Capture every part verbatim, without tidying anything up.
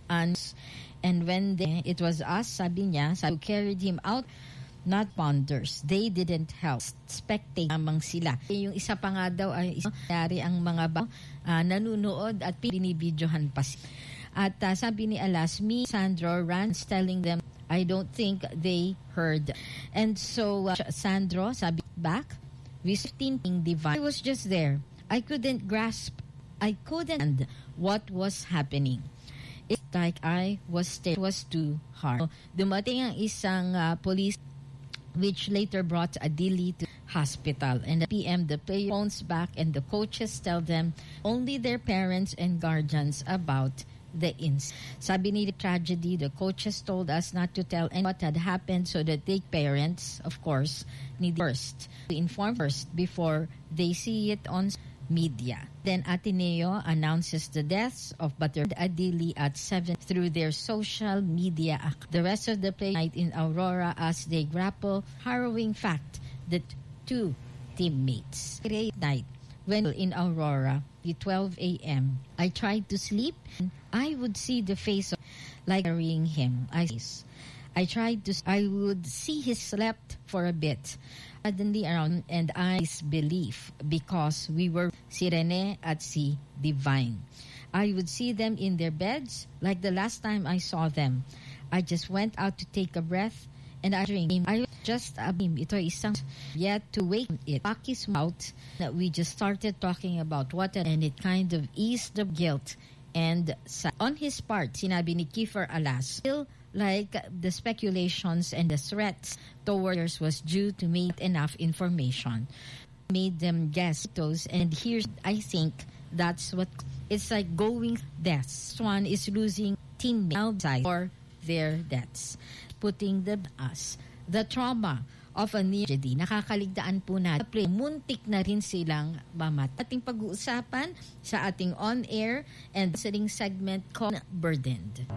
And, and when they, it was us, sabi niya, sabi, who carried him out, not ponders. They didn't help. Spectate lamang sila. Yung isa pa nga daw ay nangyari ang mga ba, uh, nanunood at binibidyohan pa sila. At uh, sabi ni Alas, me, Sandro, ran telling them, I don't think they heard. And so, uh, Sandro, sabi back, we thinking divine. I was just there. I couldn't grasp. I couldn't understand what was happening. It's like I was staying. It was too hard. Dumating ang isang uh, police which later brought Adili to hospital. And at P M, the player phones back and the coaches tell them only their parents and guardians about the incident. Sabi ni the tragedy, the coaches told us not to tell anyone what had happened so that they parents, of course, need first to inform first before they see it on media. Then Ateneo announces the deaths of Bater Adili at seven through their social media account. The rest of the play night in Aurora as they grapple harrowing fact that two teammates late night when in Aurora at twelve a.m. I tried to sleep and I would see the face of like carrying him. I I tried to I would see he slept for a bit. Suddenly around and I's belief because we were si Rene at si Divine. I would see them in their beds like the last time I saw them. I just went out to take a breath and I dreamed. I just a beam. Ito isang yet to wake it. Paki's mouth that we just started talking about what and it kind of eased the guilt and on his part sinabi ni Kiefer Alas still like the speculations and the threats towards was due to make enough information made them guess those and here's I think that's what it's like going deaths. One is losing teammates outside for their deaths, putting the us the trauma of a near tragedy. Nakakaligtaan po natin play muntik na rin silang mamat. Ating pag-uusapan sa ating on-air and listening segment called Burdened.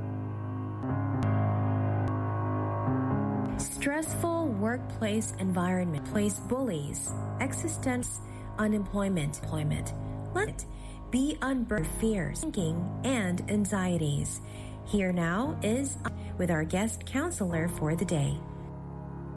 Stressful workplace environment place bullies, existence, unemployment, employment. Let it be unburdened fears, thinking, and anxieties. Here now is with our guest counselor for the day.